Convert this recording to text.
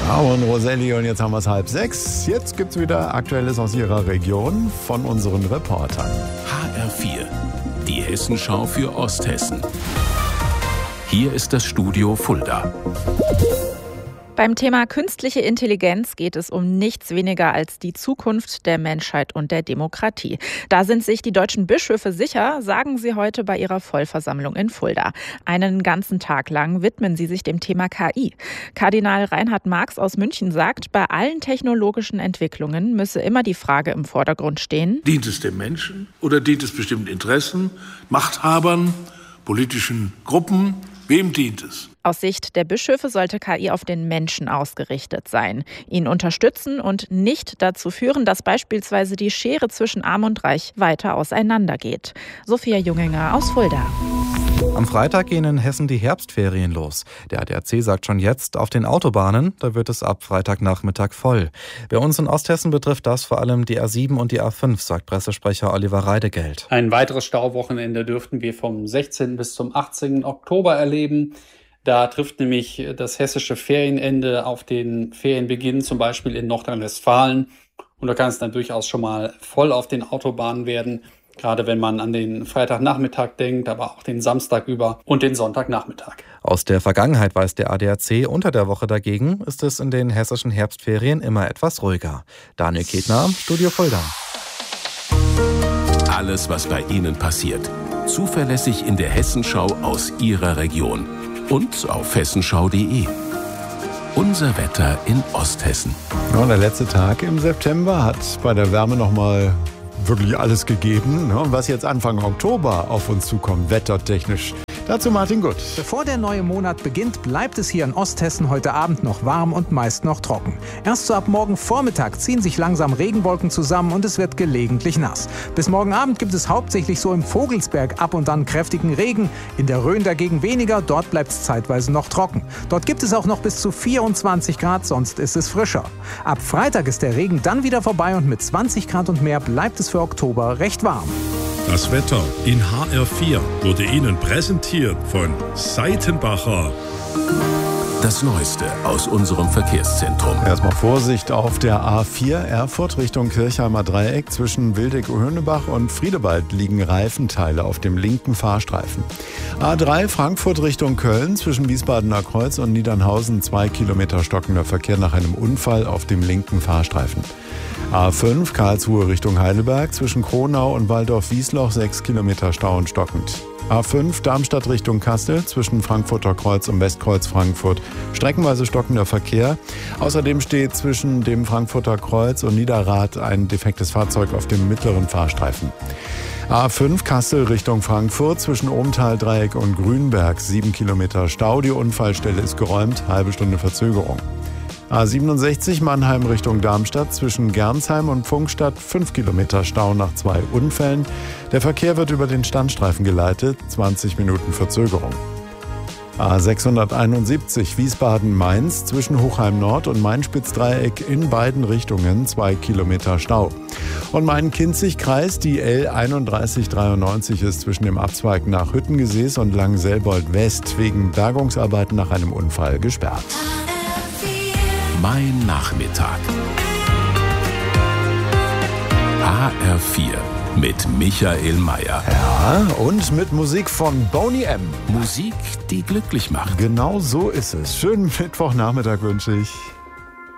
Und Roselli, und jetzt haben wir es 5:30. Jetzt gibt's wieder Aktuelles aus Ihrer Region von unseren Reportern. HR4, die Hessenschau für Osthessen. Hier ist das Studio Fulda. Beim Thema künstliche Intelligenz geht es um nichts weniger als die Zukunft der Menschheit und der Demokratie. Da sind sich die deutschen Bischöfe sicher, sagen sie heute bei ihrer Vollversammlung in Fulda. Einen ganzen Tag lang widmen sie sich dem Thema KI. Kardinal Reinhard Marx aus München sagt, bei allen technologischen Entwicklungen müsse immer die Frage im Vordergrund stehen: Dient es dem Menschen oder dient es bestimmten Interessen, Machthabern, politischen Gruppen? Wem dient es? Aus Sicht der Bischöfe sollte KI auf den Menschen ausgerichtet sein, ihn unterstützen und nicht dazu führen, dass beispielsweise die Schere zwischen Arm und Reich weiter auseinandergeht. Sophia Junginger aus Fulda. Am Freitag gehen in Hessen die Herbstferien los. Der ADAC sagt schon jetzt, auf den Autobahnen, da wird es ab Freitagnachmittag voll. Bei uns in Osthessen betrifft das vor allem die A7 und die A5, sagt Pressesprecher Oliver Reidegeld. Ein weiteres Stauwochenende dürften wir vom 16. bis zum 18. Oktober erleben. Da trifft nämlich das hessische Ferienende auf den Ferienbeginn, zum Beispiel in Nordrhein-Westfalen. Und da kann es dann durchaus schon mal voll auf den Autobahnen werden, gerade wenn man an den Freitagnachmittag denkt, aber auch den Samstag über und den Sonntagnachmittag. Aus der Vergangenheit weiß der ADAC, unter der Woche dagegen ist es in den hessischen Herbstferien immer etwas ruhiger. Daniel Ketner, Studio Fulda. Alles, was bei Ihnen passiert, zuverlässig in der Hessenschau aus Ihrer Region und auf hessenschau.de. Unser Wetter in Osthessen. Ja, der letzte Tag im September hat bei der Wärme nochmal wirklich alles gegeben. Und was jetzt Anfang Oktober auf uns zukommt, wettertechnisch. Dazu Martin Gutt. Bevor der neue Monat beginnt, bleibt es hier in Osthessen heute Abend noch warm und meist noch trocken. Erst so ab morgen Vormittag ziehen sich langsam Regenwolken zusammen und es wird gelegentlich nass. Bis morgen Abend gibt es hauptsächlich so im Vogelsberg ab und an kräftigen Regen. In der Rhön dagegen weniger, dort bleibt es zeitweise noch trocken. Dort gibt es auch noch bis zu 24 Grad, sonst ist es frischer. Ab Freitag ist der Regen dann wieder vorbei und mit 20 Grad und mehr bleibt es für Oktober recht warm. Das Wetter in HR4 wurde Ihnen präsentiert von Seitenbacher. Das Neueste aus unserem Verkehrszentrum. Erstmal Vorsicht auf der A4 Erfurt Richtung Kirchheimer Dreieck. Zwischen Wildeck-Höhnebach und Friedewald liegen Reifenteile auf dem linken Fahrstreifen. A3 Frankfurt Richtung Köln. Zwischen Wiesbadener Kreuz und Niedernhausen 2 Kilometer stockender Verkehr nach einem Unfall auf dem linken Fahrstreifen. A5 Karlsruhe Richtung Heidelberg. Zwischen Kronau und Waldorf-Wiesloch 6 Kilometer Stau und stockend. A5 Darmstadt Richtung Kassel, zwischen Frankfurter Kreuz und Westkreuz Frankfurt streckenweise stockender Verkehr. Außerdem steht zwischen dem Frankfurter Kreuz und Niederrad ein defektes Fahrzeug auf dem mittleren Fahrstreifen. A5 Kassel Richtung Frankfurt, zwischen Ohmtal-Dreieck und Grünberg 7 Kilometer Stau. Die Unfallstelle ist geräumt, halbe Stunde Verzögerung. A67 Mannheim Richtung Darmstadt, zwischen Gernsheim und Pfungstadt 5 Kilometer Stau nach 2 Unfällen. Der Verkehr wird über den Standstreifen geleitet, 20 Minuten Verzögerung. A671 Wiesbaden-Mainz, zwischen Hochheim Nord und Main-Spitz-Dreieck in beiden Richtungen 2 Kilometer Stau. Und Main-Kinzig-Kreis, die L3193 ist zwischen dem Abzweig nach Hüttengesäß und Langenselbold West wegen Bergungsarbeiten nach einem Unfall gesperrt. Mein Nachmittag. HR4 mit Michael Mayer. Ja, und mit Musik von Boney M. Musik, die glücklich macht. Genau so ist es. Schönen Mittwochnachmittag wünsche ich.